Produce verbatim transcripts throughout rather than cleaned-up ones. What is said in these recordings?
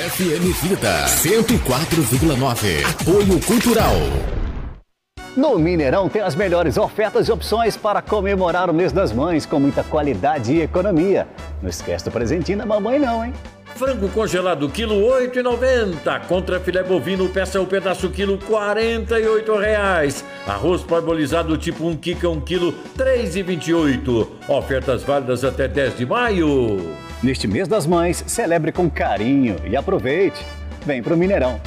F M Vida cento e quatro vírgula nove. Apoio Cultural. No Mineirão tem as melhores ofertas e opções para comemorar o mês das mães com muita qualidade e economia. Não esquece do presentinho da mamãe não, hein? Frango congelado, quilo oito reais e noventa centavos. Contra filé bovino, peça o pedaço, quilo quarenta e oito reais. Arroz parbolizado tipo um quica, um quilo, três reais e vinte e oito centavos. Ofertas válidas até dez de maio. Neste mês das mães, celebre com carinho e aproveite. Vem pro Mineirão.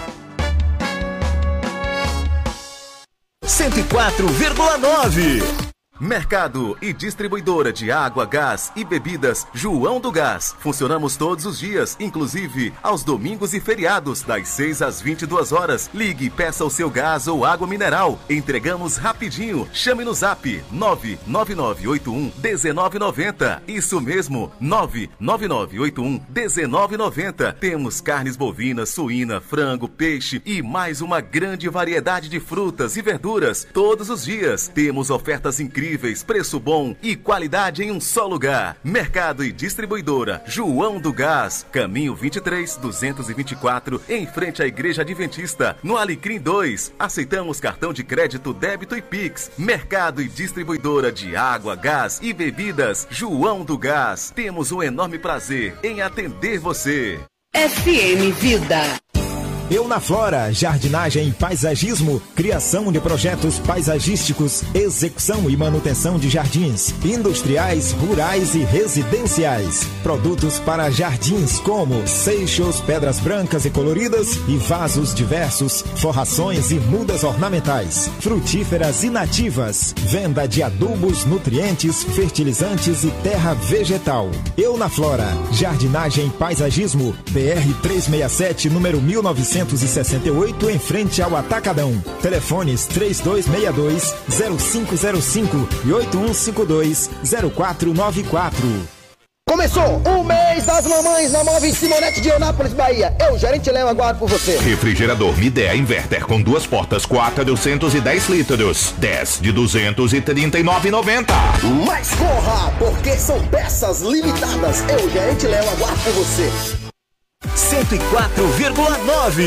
cento e quatro vírgula nove. Mercado e distribuidora de água, gás e bebidas João do Gás. Funcionamos todos os dias, inclusive aos domingos e feriados, das seis às vinte e duas horas. Ligue e peça o seu gás ou água mineral. Entregamos rapidinho. Chame no zap nove nove nove oito um um nove nove zero. Isso mesmo, nove nove nove oito um um nove nove zero. Temos carnes bovinas, suína, frango, peixe e mais uma grande variedade de frutas e verduras todos os dias. Temos ofertas incríveis, preço bom e qualidade em um só lugar. Mercado e distribuidora João do Gás, caminho vinte e três, duzentos e vinte e quatro, em frente à Igreja Adventista, no Alecrim dois. Aceitamos cartão de crédito, débito e Pix. Mercado e distribuidora de água, gás e bebidas João do Gás. Temos um enorme prazer em atender você. F M Vida. Eu na Flora, jardinagem e paisagismo, criação de projetos paisagísticos, execução e manutenção de jardins, industriais, rurais e residenciais. Produtos para jardins como seixos, pedras brancas e coloridas e vasos diversos, forrações e mudas ornamentais, frutíferas e nativas. Venda de adubos, nutrientes, fertilizantes e terra vegetal. Eu na Flora, jardinagem e paisagismo, B R trezentos e sessenta e sete, número mil novecentos e sessenta e oito, em frente ao Atacadão. Telefones três dois seis dois, zero cinco zero cinco e oito um cinco dois, zero quatro nove quatro. Começou o mês das mamães na Móveis Simonete de Eunápolis, Bahia. Eu, gerente Léo, aguardo por você. Refrigerador Midea Inverter com duas portas, quatrocentos e dez litros, dez de duzentos e trinta e nove reais e noventa centavos. Mas corra, porque são peças limitadas. Eu, gerente Léo, aguardo por você. cento e quatro vírgula nove.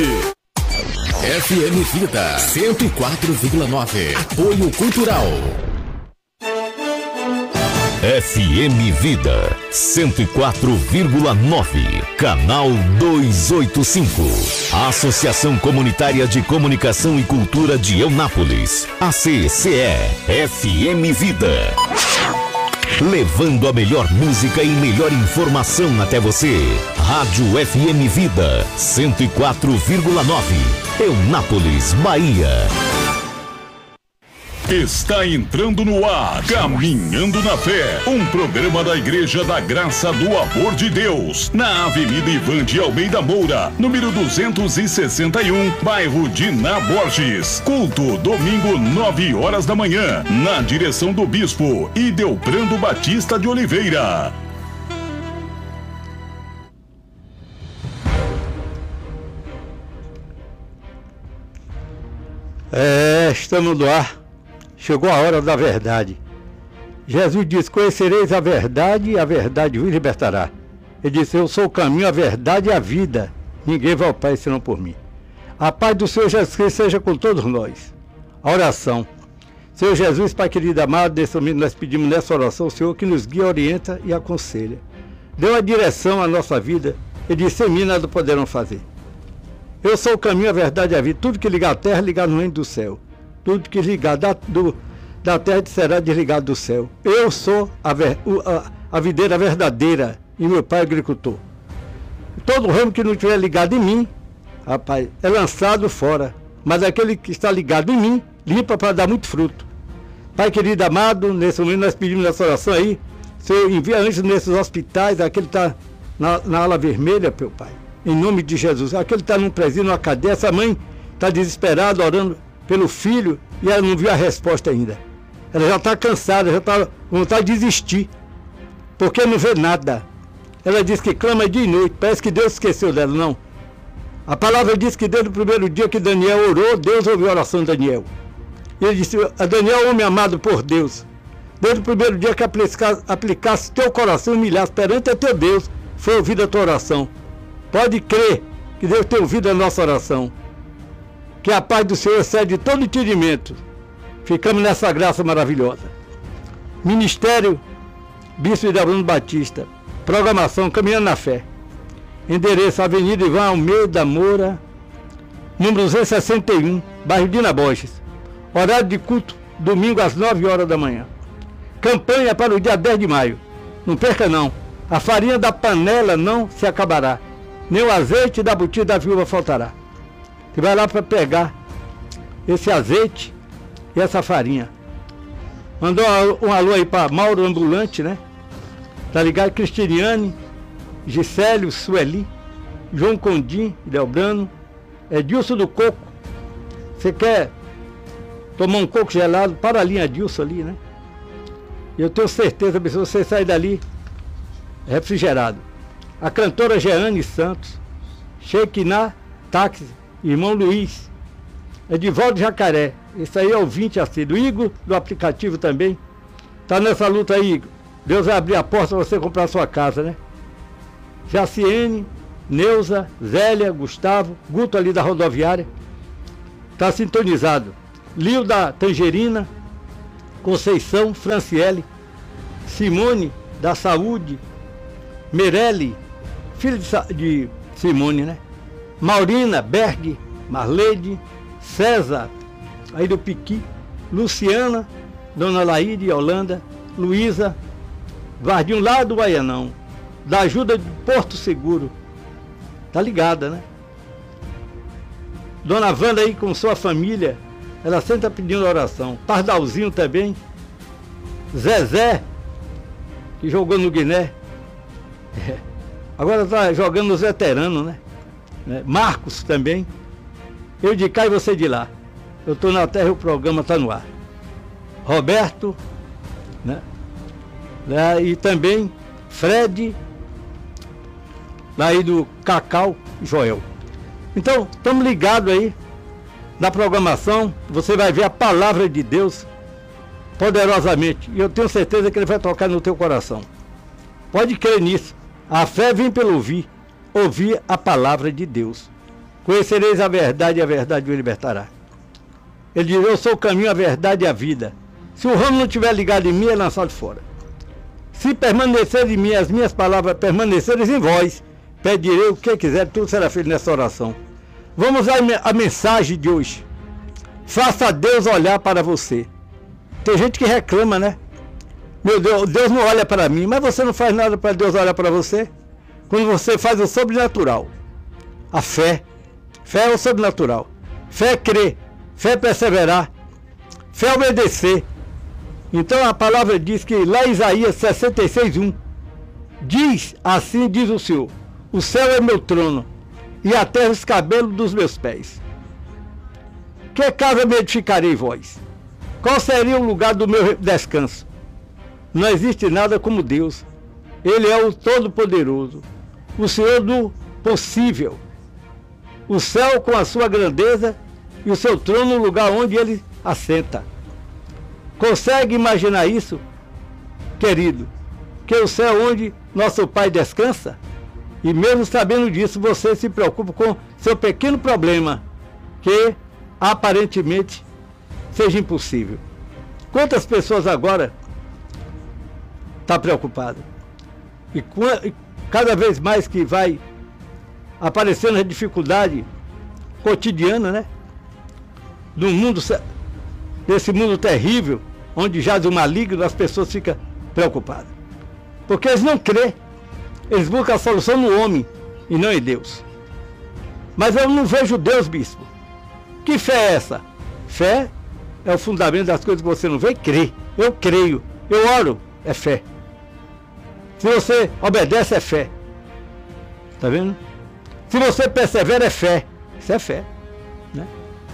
F M Vida cento e quatro vírgula nove. Apoio Cultural. F M Vida cento e quatro vírgula nove. Canal duzentos e oitenta e cinco. Associação Comunitária de Comunicação e Cultura de Eunápolis. A C C E. F M Vida. Levando a melhor música e melhor informação até você. Rádio F M Vida cento e quatro vírgula nove. Eunápolis, Bahia. Está entrando no ar Caminhando na Fé, um programa da Igreja da Graça do Amor de Deus, na Avenida Ivan de Almeida Moura, número duzentos e sessenta e um, bairro Diná Borges. Culto, domingo, nove horas da manhã, na direção do Bispo Idelbrando Batista de Oliveira. É, estamos no ar. Chegou a hora da verdade. Jesus disse: conhecereis a verdade e a verdade vos libertará. Ele disse: eu sou o caminho, a verdade e a vida. Ninguém vai ao Pai senão por mim. A paz do Senhor Jesus Cristo seja com todos nós. A oração. Senhor Jesus, Pai querido amado, nesse momento nós pedimos nessa oração o Senhor que nos guia, orienta e aconselha. Dê uma direção à nossa vida. Ele disse: sem mim nada poderão fazer. Eu sou o caminho, a verdade e a vida. Tudo que ligar à terra, ligar no reino do céu. Tudo que ligar da, do, da terra será desligado do céu. Eu sou a, ver, a, a videira verdadeira e meu pai é agricultor. Todo ramo que não estiver ligado em mim, rapaz, é lançado fora. Mas aquele que está ligado em mim, limpa para dar muito fruto. Pai querido amado, nesse momento nós pedimos nessa oração aí, Senhor, envia anjos nesses hospitais, aquele que está na, na ala vermelha, meu pai. Em nome de Jesus. Aquele que está num presídio, numa cadeia, essa mãe está desesperada, orando pelo filho, e ela não viu a resposta ainda. Ela já está cansada, já está com vontade de desistir, porque não vê nada. Ela diz que clama dia e noite, parece que Deus esqueceu dela. Não. A palavra diz que desde o primeiro dia que Daniel orou, Deus ouviu a oração de Daniel. E ele disse: a Daniel, homem amado por Deus, desde o primeiro dia que aplicasse, aplicasse teu coração, humilhasse perante a teu Deus, foi ouvida a tua oração. Pode crer que Deus tenha ouvido a nossa oração. Que a paz do Senhor excede todo entendimento. Ficamos nessa graça maravilhosa. Ministério Bispo Hildebrando Batista. Programação Caminhando na Fé. Endereço Avenida Ivan Almeida Moura, número duzentos e sessenta e um, bairro Dina Borges. Horário de culto, domingo às nove horas da manhã. Campanha para o dia dez de maio. Não perca não. A farinha da panela não se acabará. Nem o azeite da botija da viúva faltará. Você vai lá para pegar esse azeite e essa farinha. Mandou um alô aí para Mauro Ambulante, né? Tá ligado? Cristiane, Gisélio, Sueli, João Condim, Delbrano, Edilson do Coco. Você quer tomar um coco gelado? Para a linha Edilson ali, né? E eu tenho certeza que você sair dali refrigerado. A cantora Jeane Santos, Shekinah Táxi, irmão Luiz, Edivaldo Jacaré, esse aí é o vinte assim, do Igor, do aplicativo também. Tá nessa luta aí, Igor. Deus vai abrir a porta para você comprar a sua casa, né? Jaciene, Neuza, Zélia, Gustavo, Guto ali da rodoviária. Tá sintonizado. Lio da Tangerina, Conceição, Franciele, Simone da Saúde, Merelli, filho de, de Simone, né? Maurina, Berg, Marleide, César, aí do Piqui, Luciana, Dona Laíde, Holanda, Luísa, Vardinho lá do Baianão, da ajuda de Porto Seguro. Tá ligada, né? Dona Wanda aí com sua família, ela sempre tá pedindo oração. Pardalzinho também. Zezé, que jogou no Guiné. É. Agora tá jogando nos veteranos, né? É. Marcos também. Eu de cá e você de lá. Eu tô na terra e o programa tá no ar. Roberto, né? É, e também Fred, aí do Cacau, Joel. Então, estamos ligados aí na programação. Você vai ver a palavra de Deus poderosamente. E eu tenho certeza que ele vai tocar no teu coração. Pode crer nisso. A fé vem pelo ouvir. Ouvir a palavra de Deus. Conhecereis a verdade e a verdade o libertará. Ele diz, eu sou o caminho, a verdade e a vida. Se o ramo não estiver ligado em mim, é lançado fora. Se permanecer em mim, as minhas palavras permanecerem em vós, pedirei o que quiser, tudo será feito nessa oração. Vamos à mensagem de hoje. Faça Deus olhar para você. Tem gente que reclama, né? Meu Deus, Deus não olha para mim, mas você não faz nada para Deus olhar para você. Quando você faz o sobrenatural. A fé. Fé é o sobrenatural. Fé é crer. Fé é perseverar. Fé é obedecer. Então a palavra diz que lá em Isaías sessenta e seis, um, diz, assim diz o Senhor, o céu é meu trono, e a terra os cabelos dos meus pés. Que casa me edificarei vós? Qual seria o lugar do meu descanso? Não existe nada como Deus. Ele é o Todo-Poderoso, o Senhor do possível. O céu com a sua grandeza e o seu trono, o lugar onde ele assenta. Consegue imaginar isso, querido? Que o céu onde nosso Pai descansa? E mesmo sabendo disso, você se preocupa com seu pequeno problema, que aparentemente seja impossível. Quantas pessoas agora estão preocupadas? E cada vez mais que vai aparecendo a dificuldade cotidiana, né? Do mundo, desse mundo terrível, onde jaz o maligno, as pessoas ficam preocupadas. Porque eles não crêem. Eles buscam a solução no homem e não em Deus. Mas eu não vejo Deus, bispo. Que fé é essa? Fé é o fundamento das coisas que você não vê e crê. Eu creio. Eu oro. É fé. Se você obedece, é fé. Tá vendo? Se você persevera, é fé. Isso é fé. Né?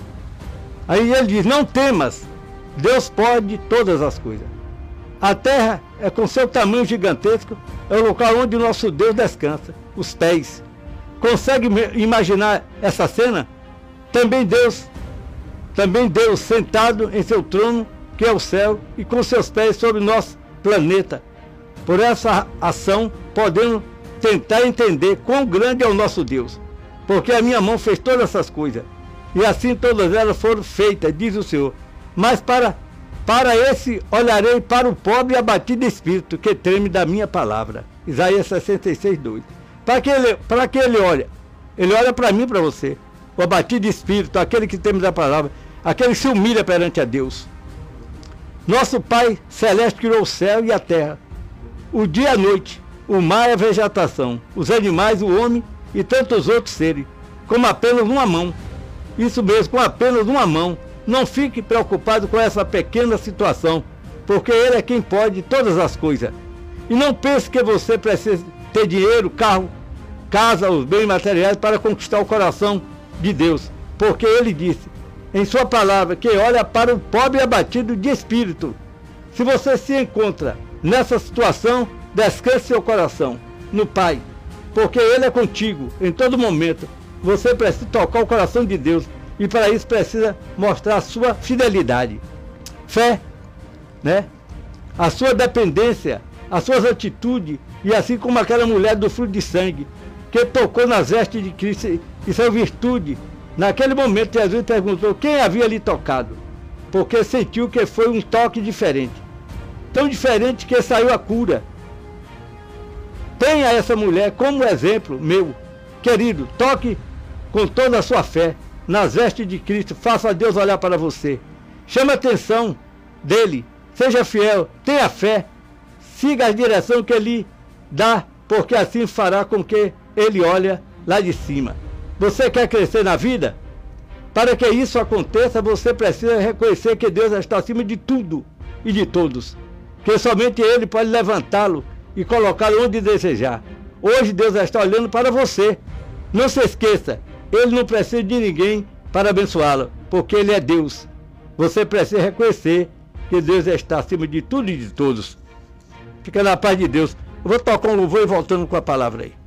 Aí ele diz, não temas. Deus pode todas as coisas. A terra é com seu tamanho gigantesco, é o local onde o nosso Deus descansa, os pés. Consegue imaginar essa cena? Também Deus, também Deus sentado em seu trono, que é o céu, e com seus pés sobre o nosso planeta. Por essa ação, podemos tentar entender quão grande é o nosso Deus. porque a minha mão fez todas essas coisas. E assim todas elas foram feitas, diz o Senhor. Mas para, para esse olharei para o pobre e abatido de espírito, que treme da minha palavra. Isaías sessenta e seis, dois. Para que ele, para que ele olha? Ele olha para mim e para você. O abatido de espírito, aquele que teme da palavra, aquele que se humilha perante a Deus. Nosso Pai Celeste criou o céu e a terra, o dia e a noite, o mar e a vegetação, os animais, o homem e tantos outros seres, com apenas uma mão. Isso mesmo, com apenas uma mão. Não fique preocupado com essa pequena situação, porque Ele é quem pode todas as coisas. E não pense que você precisa ter dinheiro, carro, casa, os bens materiais para conquistar o coração de Deus, porque Ele disse em sua palavra que olha para o pobre e abatido de espírito. Se você se encontra nessa situação, descanse seu coração no Pai, porque Ele é contigo em todo momento. Você precisa tocar o coração de Deus e para isso precisa mostrar a sua fidelidade, fé, né? A sua dependência, as suas atitudes, e assim como aquela mulher do fruto de sangue que tocou nas vestes de Cristo e sua virtude. Naquele momento Jesus perguntou quem havia lhe tocado, porque sentiu que foi um toque diferente, tão diferente que saiu a cura. Tenha essa mulher como exemplo meu, querido, toque com toda a sua fé nas vestes de Cristo, faça Deus olhar para você, chame a atenção dele, seja fiel, tenha fé, siga a direção que ele dá, porque assim fará com que ele olhe lá de cima. Você quer crescer na vida? Para que isso aconteça, você precisa reconhecer que Deus está acima de tudo e de todos, que somente Ele pode levantá-lo e colocá-lo onde desejar. Hoje Deus está olhando para você. Não se esqueça, Ele não precisa de ninguém para abençoá-lo, porque Ele é Deus. Você precisa reconhecer que Deus está acima de tudo e de todos. Fica na paz de Deus. Eu vou tocar um louvor e voltando com a palavra aí.